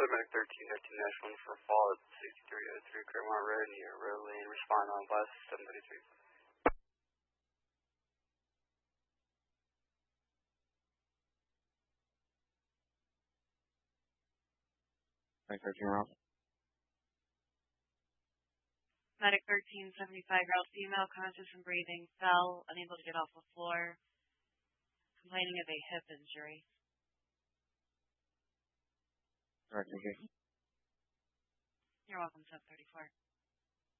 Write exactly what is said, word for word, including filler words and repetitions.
Medic thirteen fifteen dash one for fall at sixty-three oh three Claremont Road near Road Lane. Respond on bus seven thirty-three. Medic thirteen Ralph. Medic thirteen seventy-five Ralph, female, conscious and breathing, fell, unable to get off the floor, complaining of a hip injury. All right, thank you. You're welcome, seven thirty-four.